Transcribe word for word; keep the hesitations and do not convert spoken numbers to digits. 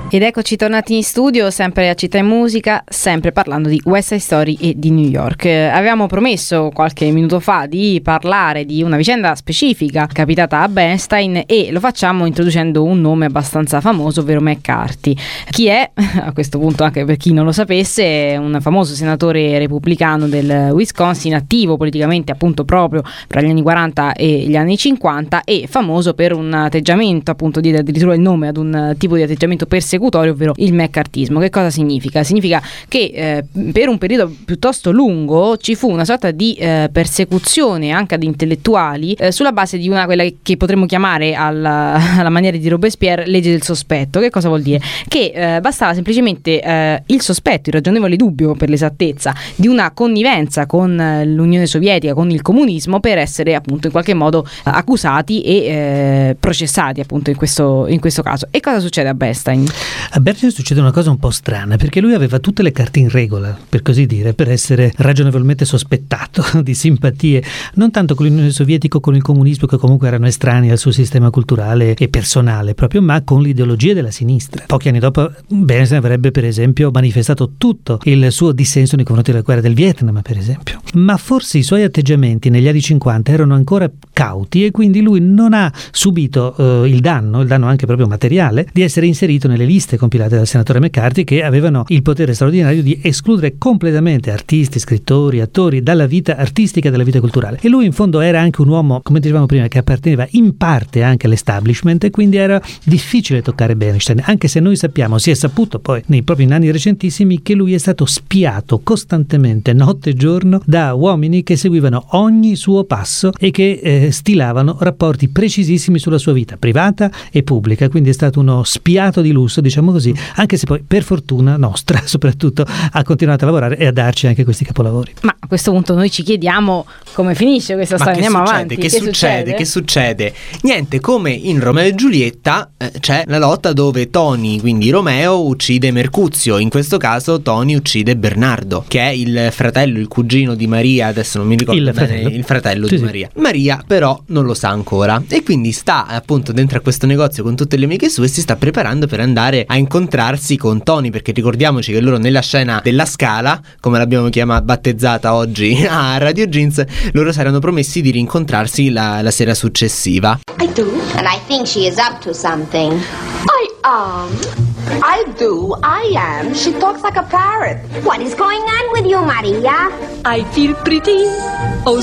Ed eccoci tornati in studio, sempre a Città in Musica, sempre parlando di West Side Story e di New York. Eh, avevamo promesso qualche minuto fa di parlare di una vicenda specifica capitata a Bernstein e lo facciamo introducendo un nome abbastanza famoso, ovvero McCarthy. Chi è? A questo punto, anche per chi non lo sapesse, è un famoso senatore repubblicano del Wisconsin, attivo politicamente appunto proprio tra gli anni quaranta e gli anni cinquanta e famoso per un atteggiamento, appunto di addirittura il nome ad un tipo di atteggiamento persecutorio, ovvero il mccarthyismo. Che cosa significa? Significa che eh, per un periodo piuttosto lungo ci fu una sorta di eh, persecuzione anche ad intellettuali eh, sulla base di una quella che potremmo chiamare alla, alla maniera di Robespierre legge del sospetto. Che cosa vuol dire? Che eh, bastava semplicemente eh, il sospetto, il ragionevole dubbio per l'esattezza di una connivenza con eh, l'Unione Sovietica, con il comunismo, per essere appunto in qualche modo eh, accusati e eh, processati appunto in questo, in questo caso. E cosa succede a Bernstein? A Bernstein succede una cosa un po' strana, perché lui aveva tutte le carte in regola, per così dire, per essere ragionevolmente sospettato di simpatie, non tanto con l'Unione Sovietica o con il comunismo, che comunque erano estranei al suo sistema culturale e personale proprio, ma con l'ideologia della sinistra. Pochi anni dopo Bernstein avrebbe per esempio manifestato tutto il suo dissenso nei confronti della guerra del Vietnam, per esempio. Ma forse i suoi atteggiamenti negli anni cinquanta erano ancora cauti e quindi lui non ha subito uh, il danno, il danno anche proprio materiale, di essere inserito nelle liste compilate dal senatore McCarthy, che avevano il potere straordinario di escludere completamente artisti, scrittori, attori dalla vita artistica e dalla vita culturale. E lui in fondo era anche un uomo, come dicevamo prima, che apparteneva in parte anche all'establishment, e quindi era difficile toccare Bernstein, anche se noi sappiamo, si è saputo poi nei propri anni recentissimi, che lui è stato spiato costantemente notte e giorno da uomini che seguivano ogni suo passo e che eh, stilavano rapporti precisissimi sulla sua vita privata e pubblica. Quindi è stato uno spiato di lusso, diciamo così, anche se poi per fortuna nostra soprattutto ha continuato a lavorare e a darci anche questi capolavori. Ma a questo punto noi ci chiediamo come finisce questa storia. Andiamo succede? avanti. Che, che succede? succede? Che succede? Niente, come in Romeo e Giulietta eh, c'è la lotta dove Tony, quindi Romeo, uccide Mercuzio. In questo caso Tony uccide Bernardo, che è il fratello, il cugino di Maria, adesso non mi ricordo il bene, fratello, il fratello sì, di sì. Maria. Maria però non lo sa ancora e quindi sta appunto dentro a questo negozio con tutte le amiche sue e si sta preparando per andare a incontrarsi con Tony, perché ricordiamoci che loro nella scena della Scala, come l'abbiamo chiamata, battezzata oggi a Radio Jeans, loro saranno promessi di rincontrarsi la, la sera successiva. I do, and I think she is up to something. I am. I do, I am. She talks like a parrot. What is going on with you, Maria? I feel pretty, oh